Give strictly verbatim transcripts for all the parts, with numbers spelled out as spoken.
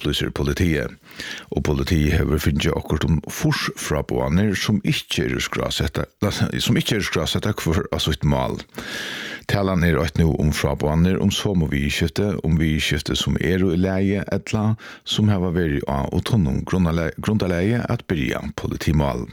upplyser politiet. Og politiet har finnet akkurat om fors fra båner som ikke er skrasetta, som ikke er skrasetta for altså et mal. Talan er rett nå om fra båner om så må vi skifte, om vi skifte som er i leie etla, som har vært av og tonnom grundaleie at byrja politimal.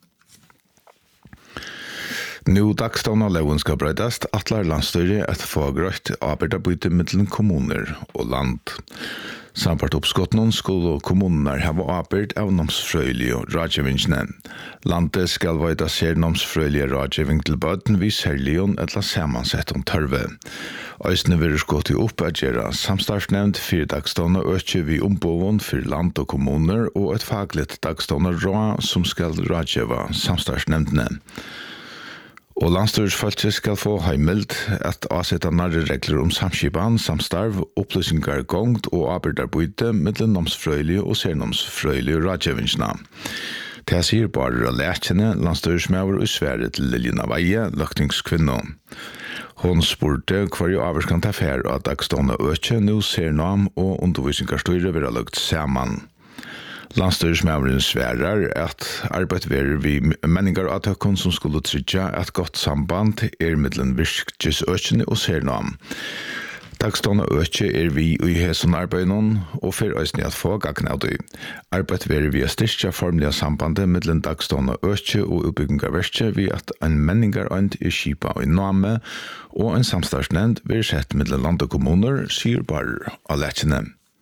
Nu dagstånd av loven skal brøydast, atlar landstyre et fagrøyt arbeidarbyte mellom kommuner og land. Sampart oppskottene skulle kommuner hava arbeid av nomsfrøylige rådgivningsne. Landet skal veida ser nomsfrøylige rådgivning til bøten vis herlion etla samansett om tørve. Øysene vil skått i opp at gjøre samstarfsnevnt fire dagstående økje vi ombåen for land og kommuner og et fagligt dagstående råd som skal rådgiva samstarfsnevntene. Og landstyresfolket skal få heimild at avsette nærre regler om samskipan, samstarv, opplysningar gongt og arbeidarbyte mellom nomsfrøylige og sernomsfrøylige rådgivningsna. Det sier bare lærkjene landstyresmøver og svære til Liljena Veie, løktingskvinno. Hon spurte hver jo avskan ta fær at dagstående økje nå ser nam og undervisningarstyre vil ha lagt saman. Landstyresmøveren sværer at arbeid verer vi menningar av tøkken som skulle trygge et godt samband er mellom virkesøkene og sernam. Dagstående økje er vi i hesson arbeidene og for øyne at få gagne av det. Arbeid verer vi å styrke formelige sambandet mellom dagstående økje og utbyggingarverkje ved at en menningarøynd er skipa i name og en samstarfsnevnd vil sett mellom land og kommuner, sier bare av lærkjene.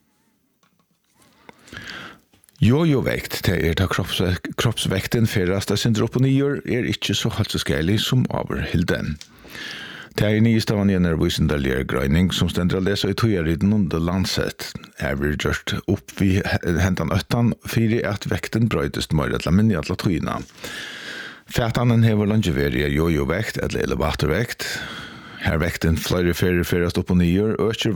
Jojo-vekt, det er da kropps, kroppsvekten ferast av sin dropp og nyer, er ikke så halseskeilig som overhilden. Det er nyeste av en gjenervisendaljer grøyning som stender å lese i togjæriden om det landset. Her blir gjort opp vi hentan øttan, fyrir at vekten brøydest mer etla minni atla tøyina. Fætanen hever langeveri jojo-vekt, eller elevatorvekt. Her vekten flere ferie ferast opp og nyer, øker